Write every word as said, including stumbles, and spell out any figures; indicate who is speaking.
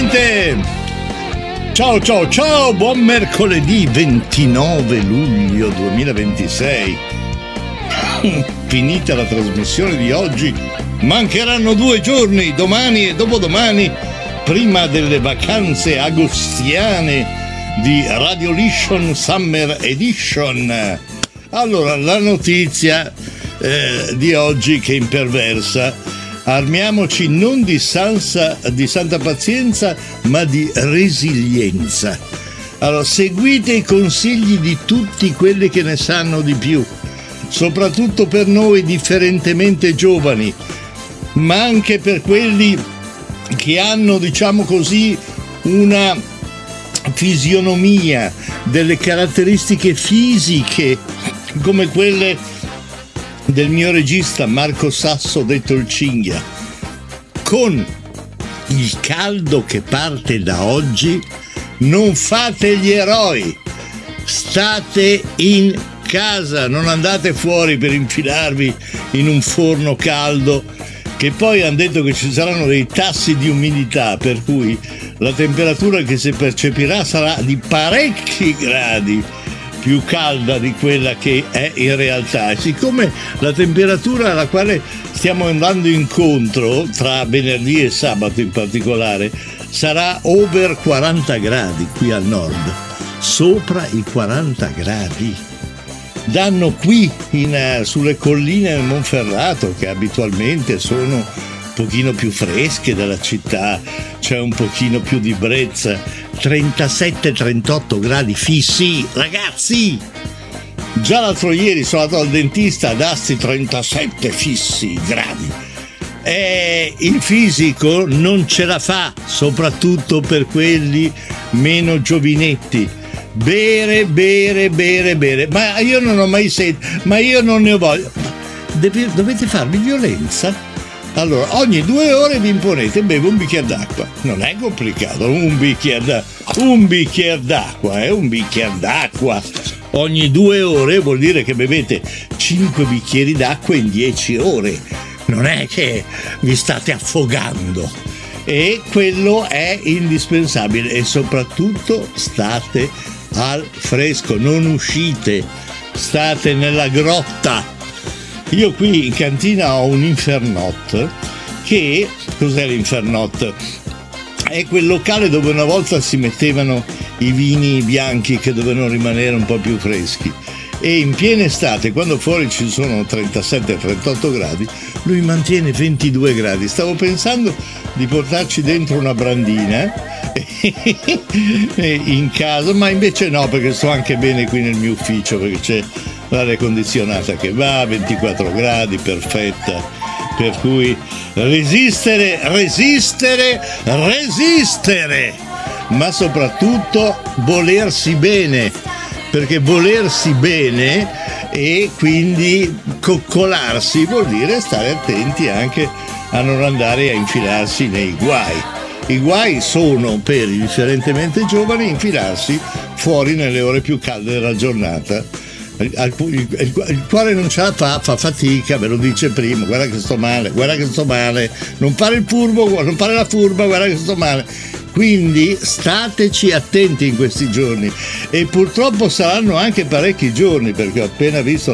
Speaker 1: gente! Ciao ciao ciao, buon mercoledì ventinove luglio duemilaventisei. Finita la trasmissione di oggi, mancheranno due giorni, domani e dopodomani, prima delle vacanze agostiane di Radiolition Summer Edition. Allora, la notizia eh, di oggi che imperversa: armiamoci non di, sansa, di santa pazienza, ma di resilienza. Allora, seguite i consigli di tutti quelli che ne sanno di più, soprattutto per noi differentemente giovani, ma anche per quelli che hanno, diciamo così, una fisionomia, delle caratteristiche fisiche come quelle del mio regista Marco Sasso, detto il Cinghia. Con il caldo che parte da oggi, non fate gli eroi, state in casa, non andate fuori per infilarvi in un forno caldo, che poi hanno detto che ci saranno dei tassi di umidità, per cui la temperatura che si percepirà sarà di parecchi gradi più calda di quella che è in realtà. E siccome la temperatura alla quale stiamo andando incontro, tra venerdì e sabato in particolare, sarà over quaranta gradi qui al nord, sopra i quaranta gradi, danno qui in, sulle colline del Monferrato, che abitualmente sono un pochino più fresche della città, c'è un pochino più di brezza, trentasette trentotto gradi fissi, ragazzi. Già l'altro ieri sono andato al dentista a darsi trentasette fissi gradi. E il fisico non ce la fa, soprattutto per quelli meno giovinetti. Bere, bere, bere, bere. Ma io non ho mai sentito, ma io non ne ho voglia. Deve, dovete farvi violenza? Allora, ogni due ore vi imponete, bevo un bicchiere d'acqua. Non è complicato, un bicchiere d'acqua, un bicchiere d'acqua, eh, un bicchiere d'acqua. Ogni due ore vuol dire che bevete cinque bicchieri d'acqua in dieci ore. Non è che vi state affogando. E quello è indispensabile. E soprattutto state al fresco, non uscite, state nella grotta. Io qui in cantina ho un Infernot, che, cos'è l'Infernot? È quel locale dove una volta si mettevano i vini bianchi che dovevano rimanere un po' più freschi, e in piena estate, quando fuori ci sono trentasette trentotto gradi, lui mantiene ventidue gradi. Stavo pensando di portarci dentro una brandina in casa, ma invece no, perché sto anche bene qui nel mio ufficio, perché c'è l'aria condizionata che va a ventiquattro gradi, perfetta, per cui resistere, resistere, resistere, ma soprattutto volersi bene, perché volersi bene e quindi coccolarsi vuol dire stare attenti anche a non andare a infilarsi nei guai. I guai sono, per i differentemente giovani, infilarsi fuori nelle ore più calde della giornata. Il, il, il, il cuore non ce la fa, fa fatica, ve lo dice prima: guarda che sto male, guarda che sto male, non fare il furbo, non fare la furba, guarda che sto male. Quindi stateci attenti in questi giorni, e purtroppo saranno anche parecchi giorni, perché ho appena visto